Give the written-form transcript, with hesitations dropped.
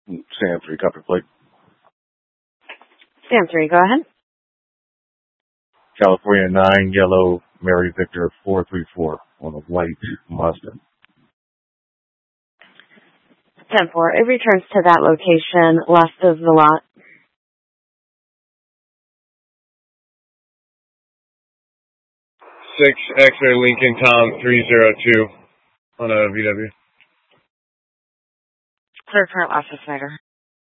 Sam 3, copy plate. Sam 3, go ahead. California 9, yellow, Mary Victor 434 on a white Mustang. 10-4, it returns to that location left of the lot. 6 X-ray Lincoln Tom 302 on a VW. Clear current, Officer Snyder.